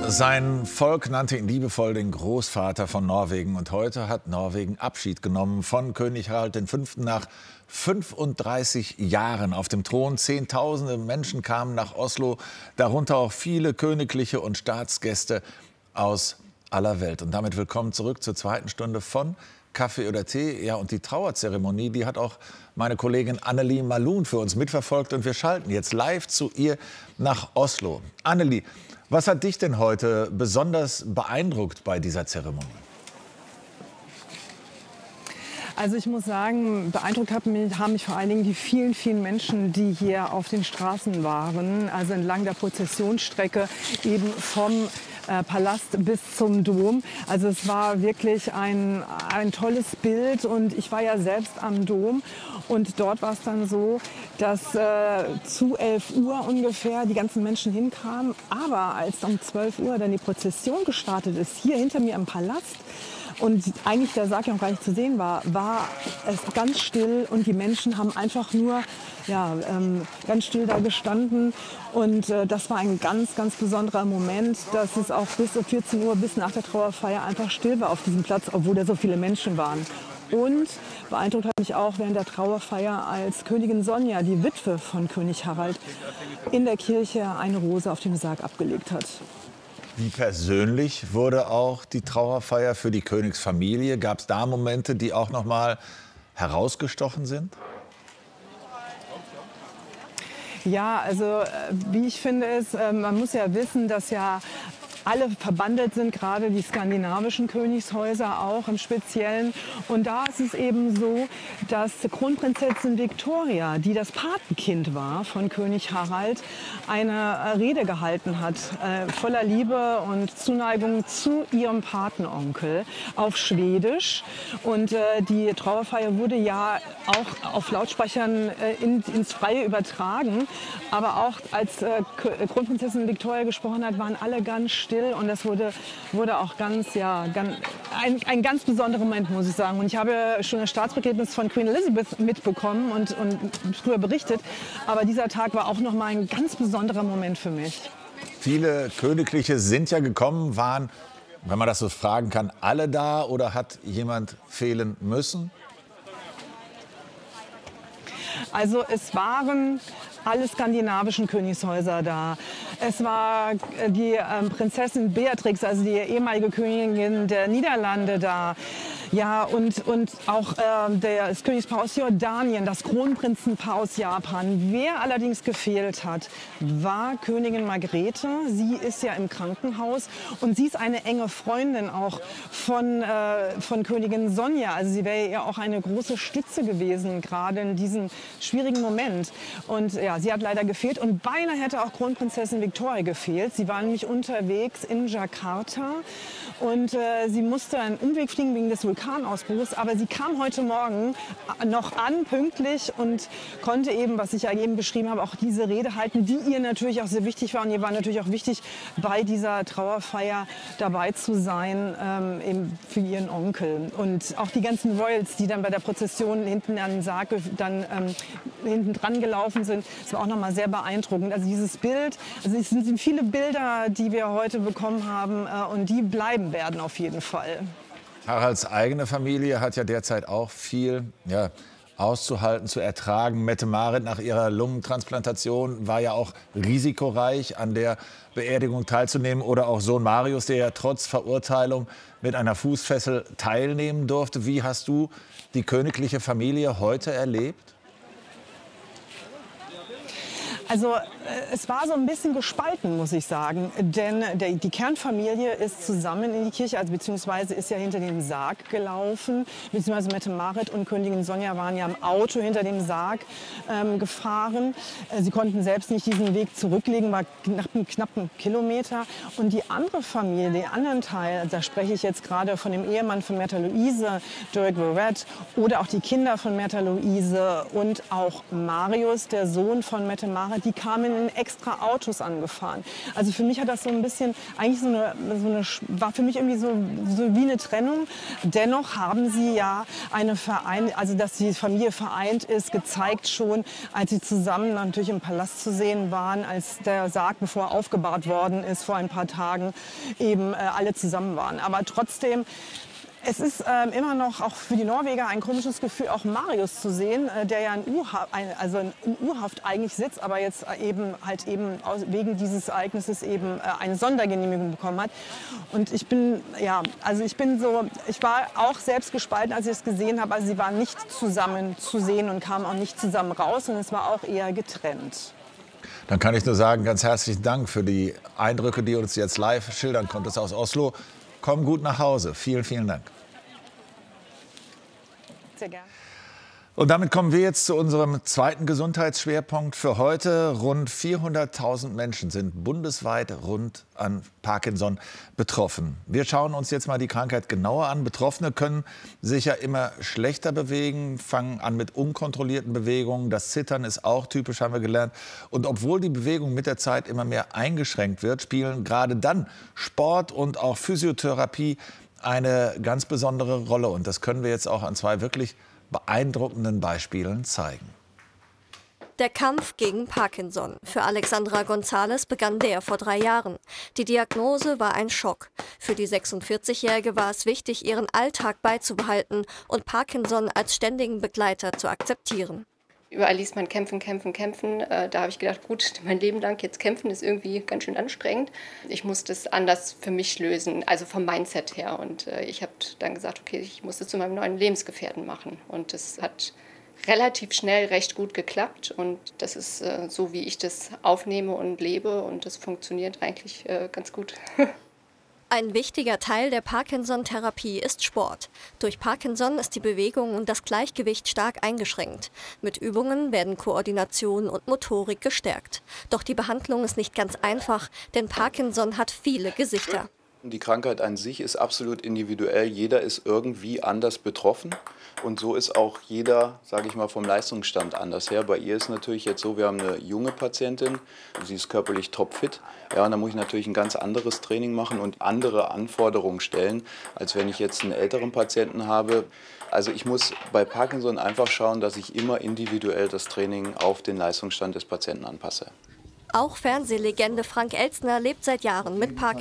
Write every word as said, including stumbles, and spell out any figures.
Sein Volk nannte ihn liebevoll den Großvater von Norwegen. Und heute hat Norwegen Abschied genommen von König Harald der Fünfte nach fünfunddreißig Jahren auf dem Thron. Zehntausende Menschen kamen nach Oslo, darunter auch viele königliche und Staatsgäste aus aller Welt. Und damit willkommen zurück zur zweiten Stunde von Kaffee oder Tee. Ja, und die Trauerzeremonie, die hat auch meine Kollegin Annelie Malun für uns mitverfolgt. Und wir schalten jetzt live zu ihr nach Oslo. Annelie, was hat dich denn heute besonders beeindruckt bei dieser Zeremonie? Also ich muss sagen, beeindruckt haben mich, haben mich vor allen Dingen die vielen, vielen Menschen, die hier auf den Straßen waren. Also entlang der Prozessionsstrecke, eben vom äh, Palast bis zum Dom. Also es war wirklich ein, ein tolles Bild und ich war ja selbst am Dom. Und dort war es dann so, dass äh, zu elf Uhr ungefähr die ganzen Menschen hinkamen. Aber als um zwölf Uhr dann die Prozession gestartet ist, hier hinter mir im Palast, und eigentlich der Sarg ja noch gar nicht zu sehen war, war es ganz still und die Menschen haben einfach nur ja, ähm, ganz still da gestanden. Und äh, das war ein ganz, ganz besonderer Moment, dass es auch bis um vierzehn Uhr, bis nach der Trauerfeier einfach still war auf diesem Platz, obwohl da so viele Menschen waren. Und beeindruckt hat mich auch während der Trauerfeier, als Königin Sonja, die Witwe von König Harald, in der Kirche eine Rose auf dem Sarg abgelegt hat. Wie persönlich wurde auch die Trauerfeier für die Königsfamilie? Gab es da Momente, die auch noch mal herausgestochen sind? Ja, also wie ich finde es, man muss ja wissen, dass ja alle verbandelt sind, gerade die skandinavischen Königshäuser auch im Speziellen. Und da ist es eben so, dass Kronprinzessin Victoria, die das Patenkind war von König Harald, eine Rede gehalten hat, äh, voller Liebe und Zuneigung zu ihrem Patenonkel auf Schwedisch. Und äh, die Trauerfeier wurde ja auch auf Lautsprechern äh, in, ins Freie übertragen. Aber auch als äh, Kronprinzessin Victoria gesprochen hat, waren alle ganz still. Und das wurde, wurde auch ganz, ja, ganz, ein, ein ganz besonderer Moment, muss ich sagen. Und ich habe schon das Staatsbegräbnis von Queen Elizabeth mitbekommen und, und früher berichtet. Aber dieser Tag war auch noch mal ein ganz besonderer Moment für mich. Viele Königliche sind ja gekommen, waren, wenn man das so fragen kann, alle da oder hat jemand fehlen müssen? Also es waren alle skandinavischen Königshäuser da. Es war die ähm, Prinzessin Beatrix, also die ehemalige Königin der Niederlande da. Ja, und, und auch äh, der, das Königspaar aus Jordanien, das Kronprinzenpaar aus Japan. Wer allerdings gefehlt hat, war Königin Margrethe. Sie ist ja im Krankenhaus und sie ist eine enge Freundin auch von, äh, von Königin Sonja. Also sie wäre ja auch eine große Stütze gewesen, gerade in diesem schwierigen Moment. Und ja, sie hat leider gefehlt und beinahe hätte auch Kronprinzessin Victoria gefehlt. Sie war nämlich unterwegs in Jakarta und äh, sie musste einen Umweg fliegen wegen des Vulkanausbruchs. Aber sie kam heute Morgen noch an, pünktlich, und konnte eben, was ich ja eben beschrieben habe, auch diese Rede halten, die ihr natürlich auch sehr wichtig war. Und ihr war natürlich auch wichtig, bei dieser Trauerfeier dabei zu sein, ähm, eben für ihren Onkel. Und auch die ganzen Royals, die dann bei der Prozession hinten an den Sarg dann ähm, hinten dran gelaufen sind, das war auch noch mal sehr beeindruckend. Also dieses Bild, also es sind viele Bilder, die wir heute bekommen haben, äh, und die bleiben werden auf jeden Fall. Haralds eigene Familie hat ja derzeit auch viel ja, auszuhalten, zu ertragen. Mette-Marit nach ihrer Lungentransplantation war ja auch risikoreich, an der Beerdigung teilzunehmen. Oder auch Sohn Marius, der ja trotz Verurteilung mit einer Fußfessel teilnehmen durfte. Wie hast du die königliche Familie heute erlebt? Also es war so ein bisschen gespalten, muss ich sagen, denn der, die Kernfamilie ist zusammen in die Kirche, also beziehungsweise ist ja hinter dem Sarg gelaufen, beziehungsweise Mette-Marit und Königin Sonja waren ja im Auto hinter dem Sarg ähm, gefahren. Sie konnten selbst nicht diesen Weg zurücklegen, war knapp, knapp ein Kilometer. Und die andere Familie, den anderen Teil, da spreche ich jetzt gerade von dem Ehemann von Märtha Louise, Dirk Verrett, oder auch die Kinder von Märtha Louise und auch Marius, der Sohn von Mette-Marit, die kamen wurden extra Autos angefahren. Also für mich hat das so ein bisschen, eigentlich so eine, so eine war für mich irgendwie so, so wie eine Trennung. Dennoch haben sie ja eine Verein, also dass die Familie vereint ist, gezeigt schon, als sie zusammen natürlich im Palast zu sehen waren, als der Sarg, bevor er aufgebahrt worden ist, vor ein paar Tagen, eben äh, alle zusammen waren. Aber trotzdem, es ist äh, immer noch auch für die Norweger ein komisches Gefühl, auch Marius zu sehen, äh, der ja in U-Haft, also in U-Haft eigentlich sitzt, aber jetzt eben halt eben aus, wegen dieses Ereignisses eben äh, eine Sondergenehmigung bekommen hat. Und ich bin, ja, also ich bin so, ich war auch selbst gespalten, als ich es gesehen habe. Also sie waren nicht zusammen zu sehen und kamen auch nicht zusammen raus, und es war auch eher getrennt. Dann kann ich nur sagen, ganz herzlichen Dank für die Eindrücke, die du uns jetzt live schildern konntest aus Oslo. Komm gut nach Hause. Vielen, vielen Dank. Sehr gerne. Und damit kommen wir jetzt zu unserem zweiten Gesundheitsschwerpunkt für heute. Rund vierhunderttausend Menschen sind bundesweit rund an Parkinson betroffen. Wir schauen uns jetzt mal die Krankheit genauer an. Betroffene können sich ja immer schlechter bewegen, fangen an mit unkontrollierten Bewegungen. Das Zittern ist auch typisch, haben wir gelernt. Und obwohl die Bewegung mit der Zeit immer mehr eingeschränkt wird, spielen gerade dann Sport und auch Physiotherapie eine ganz besondere Rolle. Und das können wir jetzt auch an zwei wirklich beeindruckenden Beispielen zeigen. Der Kampf gegen Parkinson. Für Alexandra González begann der vor drei Jahren. Die Diagnose war ein Schock. Für die sechsundvierzigjährige war es wichtig, ihren Alltag beizubehalten und Parkinson als ständigen Begleiter zu akzeptieren. Überall liest man kämpfen, kämpfen, kämpfen. Äh, da habe ich gedacht, gut, mein Leben lang jetzt kämpfen ist irgendwie ganz schön anstrengend. Ich muss das anders für mich lösen, also vom Mindset her. Und äh, ich habe dann gesagt, okay, ich muss das zu meinem neuen Lebensgefährten machen. Und das hat relativ schnell recht gut geklappt. Und das ist äh, so, wie ich das aufnehme und lebe. Und das funktioniert eigentlich äh, ganz gut. Ein wichtiger Teil der Parkinson-Therapie ist Sport. Durch Parkinson ist die Bewegung und das Gleichgewicht stark eingeschränkt. Mit Übungen werden Koordination und Motorik gestärkt. Doch die Behandlung ist nicht ganz einfach, denn Parkinson hat viele Gesichter. Die Krankheit an sich ist absolut individuell. Jeder ist irgendwie anders betroffen. Und so ist auch jeder, sage ich mal, vom Leistungsstand anders her. Bei ihr ist natürlich jetzt so, wir haben eine junge Patientin, sie ist körperlich topfit. Ja, und da muss ich natürlich ein ganz anderes Training machen und andere Anforderungen stellen, als wenn ich jetzt einen älteren Patienten habe. Also ich muss bei Parkinson einfach schauen, dass ich immer individuell das Training auf den Leistungsstand des Patienten anpasse. Auch Fernsehlegende Frank Elstner lebt seit Jahren mit Parkinson.